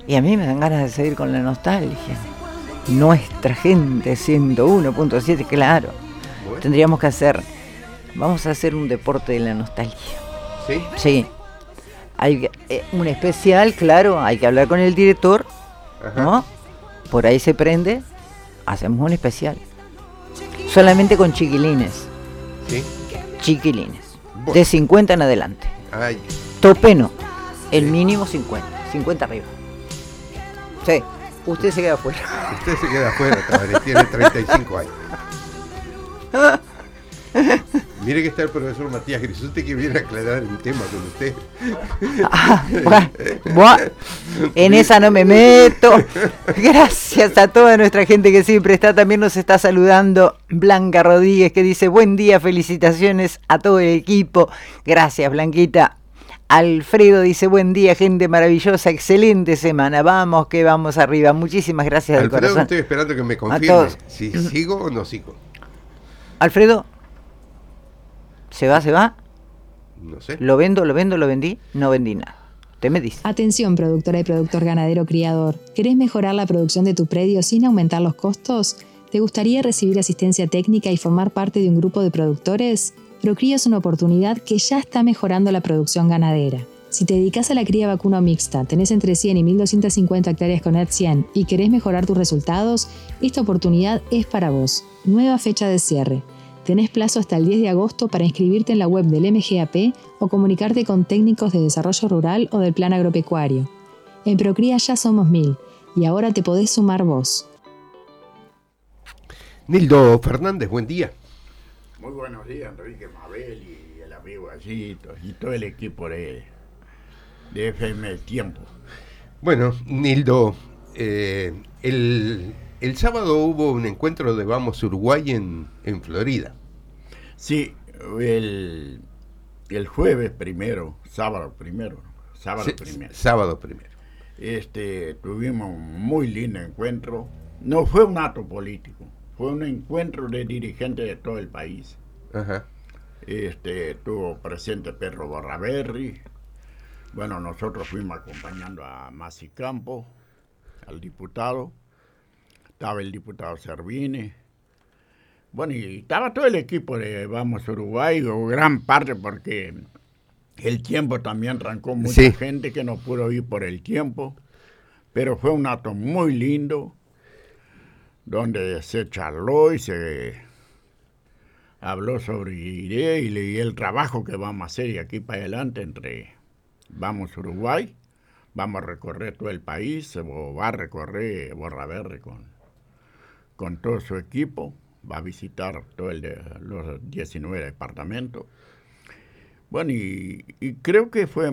Y a mí me dan ganas de seguir con la nostalgia. Nuestra gente 101.7, claro. Bueno. Tendríamos que vamos a hacer un deporte de la nostalgia. ¿Sí? Sí. Hay un especial, claro, hay que hablar con el director, Ajá. ¿no? Por ahí se prende, hacemos un especial. Solamente con chiquilines. ¿Sí? Chiquilines. Bueno. De 50 en adelante. Ay. Tope no. El mínimo 50. 50 arriba. Sí. Usted se queda afuera. Usted se queda afuera, Tavares, tiene 35 años. Mire que está el profesor Matías Grisotti que viene a aclarar el tema con usted. En esa no me meto. Gracias a toda nuestra gente que siempre está. También nos está saludando Blanca Rodríguez, que dice: buen día, felicitaciones a todo el equipo. Gracias, Blanquita. Alfredo dice: buen día, gente maravillosa, excelente semana. Vamos que vamos arriba. Muchísimas gracias del Alfredo, corazón. estoy esperando que me confirme si sigo o no sigo. Alfredo, ¿se va? No sé. ¿Lo vendí? No vendí nada. Usted me dice. Atención, productora y productor ganadero criador. ¿Querés mejorar la producción de tu predio sin aumentar los costos? ¿Te gustaría recibir asistencia técnica y formar parte de un grupo de productores? Procría es una oportunidad que ya está mejorando la producción ganadera. Si te dedicas a la cría vacuno mixta, tenés entre 100 y 1250 hectáreas con ED 100 y querés mejorar tus resultados, esta oportunidad es para vos. Nueva fecha de cierre. Tenés plazo hasta el 10 de agosto para inscribirte en la web del MGAP o comunicarte con técnicos de desarrollo rural o del plan agropecuario. En Procría ya somos 1000 y ahora te podés sumar vos. Nildo Fernández, buen día. Muy buenos días, Enrique Mabel y el amigo Gallito y todo el equipo de FM Tiempo. Bueno, Nildo, el sábado hubo un encuentro de Vamos Uruguay en Florida. Sí, el jueves primero, sábado primero. Tuvimos un muy lindo encuentro. No fue un acto político, fue un encuentro de dirigentes de todo el país. Ajá. Estuvo presente Pedro Borraberry. Bueno, nosotros fuimos acompañando a Masi Campo, al diputado. Estaba el diputado Servini. Bueno, y estaba todo el equipo de Vamos Uruguay, o gran parte, porque el tiempo también arrancó mucha gente que no pudo ir por el tiempo. Pero fue un acto muy lindo, donde se charló y se habló sobre ideas y el trabajo que vamos a hacer de aquí para adelante entre Vamos Uruguay. Vamos a recorrer todo el país, o va a recorrer Borraberry con todo su equipo, va a visitar todos los 19 departamentos. Bueno, y creo que fue